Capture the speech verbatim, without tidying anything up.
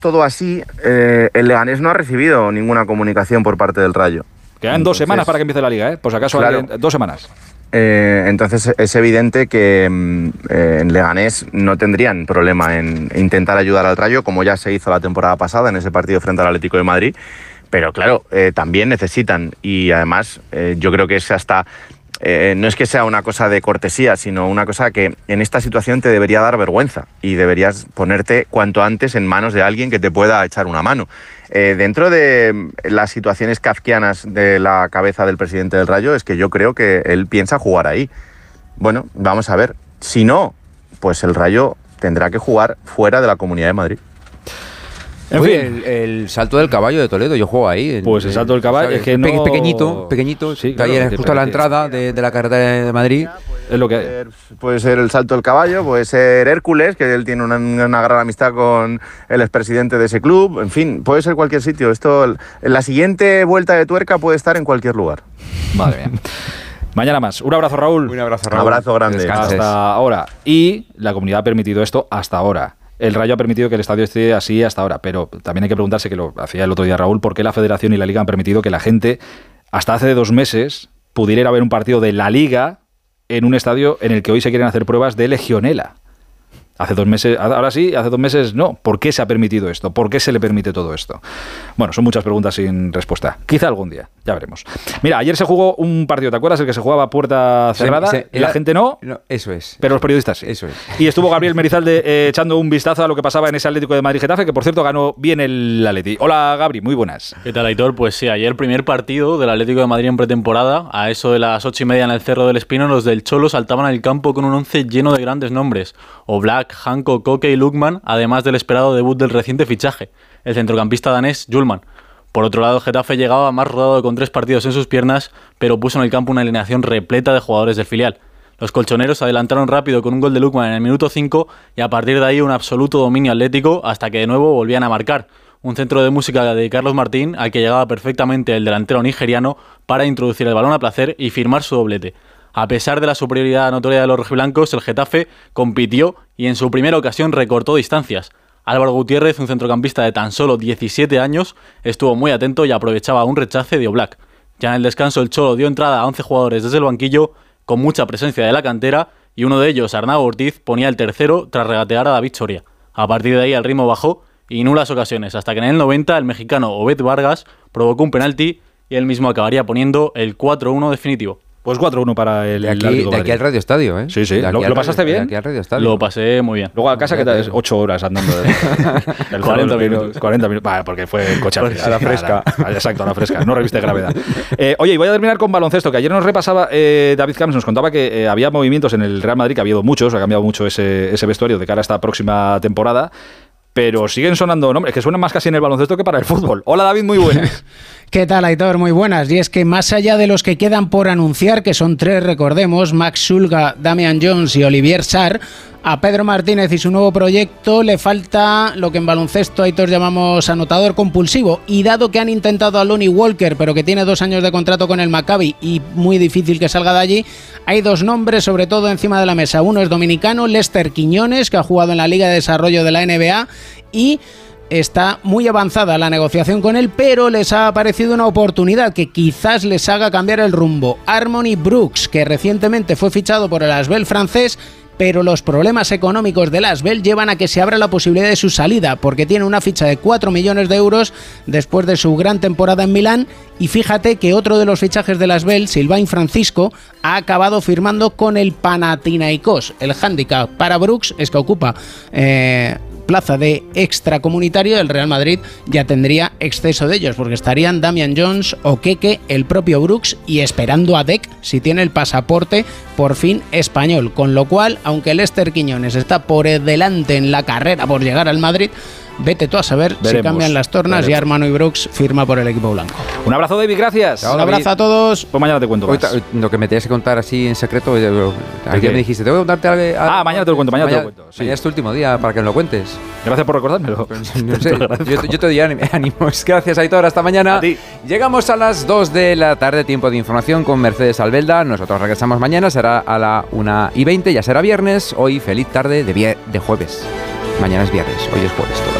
todo así, eh, el Leganés no ha recibido ninguna comunicación por parte del Rayo. Quedan entonces, dos semanas para que empiece la Liga, ¿eh? Por si acaso, claro. alguien, dos semanas. Eh, entonces es evidente que eh, en Leganés no tendrían problema en intentar ayudar al Rayo, como ya se hizo la temporada pasada en ese partido frente al Atlético de Madrid, pero claro, eh, también necesitan, y además eh, yo creo que es hasta, eh, no es que sea una cosa de cortesía, sino una cosa que en esta situación te debería dar vergüenza y deberías ponerte cuanto antes en manos de alguien que te pueda echar una mano. Eh, dentro de las situaciones kafkianas de la cabeza del presidente del Rayo es que yo creo que él piensa jugar ahí. Bueno, vamos a ver. Si no, pues el Rayo tendrá que jugar fuera de la Comunidad de Madrid. En Oye, fin, el, el salto del caballo de Toledo, yo juego ahí. El, pues el salto del caballo, ¿sabes? es que no... Pequeñito, pequeñito, sí, claro, ahí justo a la entrada de, de la carretera de Madrid. Es lo que puede ser, puede ser el salto del caballo, puede ser Hércules, que él tiene una, una gran amistad con el expresidente de ese club. En fin, puede ser cualquier sitio. Esto, la siguiente vuelta de tuerca puede estar en cualquier lugar. Madre mía. Mañana más. Un abrazo, Raúl. Un abrazo, Raúl. Un abrazo grande. Descanses. Hasta ahora. Y la comunidad ha permitido esto hasta ahora. El Rayo ha permitido que el estadio esté así hasta ahora, pero también hay que preguntarse, que lo hacía el otro día Raúl, por qué la Federación y la Liga han permitido que la gente, hasta hace dos meses, pudiera ir a ver un partido de la Liga en un estadio en el que hoy se quieren hacer pruebas de legionela. Hace dos meses, ahora sí, hace dos meses no. ¿Por qué se ha permitido esto? ¿Por qué se le permite todo esto? Bueno, son muchas preguntas sin respuesta. Quizá algún día, ya veremos. Mira, ayer se jugó un partido, ¿te acuerdas? El que se jugaba a puerta cerrada, sí, sí, la era, gente no, no, eso es. Pero los periodistas sí. Eso es. Y estuvo Gabriel Merizalde eh, echando un vistazo a lo que pasaba en ese Atlético de Madrid-Getafe, que por cierto ganó bien el Atleti. Hola, Gabri, muy buenas. ¿Qué tal, Aitor? Pues sí, ayer primer partido del Atlético de Madrid en pretemporada. A eso de las ocho y media en el Cerro del Espino, los del Cholo saltaban al campo con un once lleno de grandes nombres. Oblak, Janko, Koke y Lukman, además del esperado debut del reciente fichaje, el centrocampista danés Hjulmand. Por otro lado, Getafe llegaba más rodado con tres partidos en sus piernas, pero puso en el campo una alineación repleta de jugadores del filial. Los colchoneros adelantaron rápido con un gol de Lukman en el minuto cinco y a partir de ahí un absoluto dominio atlético hasta que de nuevo volvían a marcar. Un centro de música de Carlos Martín al que llegaba perfectamente el delantero nigeriano para introducir el balón a placer y firmar su doblete. A pesar de la superioridad notoria de los rojiblancos, el Getafe compitió y en su primera ocasión recortó distancias. Álvaro Gutiérrez, un centrocampista de tan solo diecisiete años, estuvo muy atento y aprovechaba un rechace de Oblak. Ya en el descanso el Cholo dio entrada a once jugadores desde el banquillo, con mucha presencia de la cantera, y uno de ellos, Arnau Ortiz, ponía el tercero tras regatear a David Soria. A partir de ahí el ritmo bajó y nulas ocasiones, hasta que en el noventa el mexicano Obed Vargas provocó un penalti y él mismo acabaría poniendo el cuatro uno definitivo. Pues cuatro uno para el de aquí, de aquí al Radio Estadio, ¿eh? Sí, sí. ¿Lo, ¿Lo pasaste radio, bien? De aquí al Radio Estadio. Lo pasé muy bien. Luego a casa, que es ocho horas andando. De, del cuarenta minutos. cuarenta minutos. Vale, porque fue el coche a la fresca. Nada, exacto, a la fresca. No reviste gravedad. Eh, oye, y voy a terminar con baloncesto, que ayer nos repasaba eh, David Camps, nos contaba que eh, había movimientos en el Real Madrid, que ha habido muchos, ha cambiado mucho ese, ese vestuario de cara a esta próxima temporada. Pero siguen sonando nombres que suenan más casi en el baloncesto que para el fútbol. Hola, David, muy buenas. ¿Qué tal, Aitor? Muy buenas. Y es que más allá de los que quedan por anunciar, que son tres, recordemos, Max Sulga, Damian Jones y Olivier Sarr, a Pedro Martínez y su nuevo proyecto le falta lo que en baloncesto, Aitor, llamamos anotador compulsivo. Y dado que han intentado a Lonnie Walker, pero que tiene dos años de contrato con el Maccabi y muy difícil que salga de allí, hay dos nombres sobre todo encima de la mesa. Uno es dominicano, Lester Quiñones, que ha jugado en la Liga de Desarrollo de la N B A, y está muy avanzada la negociación con él, pero les ha aparecido una oportunidad que quizás les haga cambiar el rumbo. Harmony Brooks, que recientemente fue fichado por el Asvel francés, pero los problemas económicos del Asvel llevan a que se abra la posibilidad de su salida, porque tiene una ficha de cuatro millones de euros después de su gran temporada en Milán, y fíjate que otro de los fichajes del Asvel, Sylvain Francisco, ha acabado firmando con el Panathinaikos. El hándicap para Brooks es que ocupa eh, plaza de extracomunitario, el Real Madrid ya tendría exceso de ellos, porque estarían Damian Jones, Okeke, el propio Brooks y esperando a Dec si tiene el pasaporte por fin español, con lo cual, aunque Lester Quiñones está por delante en la carrera por llegar al Madrid, vete tú a saber Veremos. si cambian las tornas. Veremos. Y Harmony Brooks firma por el equipo blanco. Un abrazo, David, gracias. Chao, un abrazo David. a todos. Pues mañana te cuento más. Ahorita, lo que me tenías que contar así en secreto, ayer me dijiste, tengo que contarte algo. Ah, mañana te lo cuento, mañana, mañana te lo cuento. Sí. Mañana es tu último día para que me lo cuentes. Gracias por recordármelo. No sé, yo, yo te doy ánimos. Gracias, Aitor. Hasta mañana. A ti. Llegamos a las dos de la tarde, tiempo de información con Mercedes Albelda. Nosotros regresamos mañana, será a la una y veinte, ya será viernes. Hoy feliz tarde de, vier- de jueves. Mañana es viernes, hoy es jueves. Todo.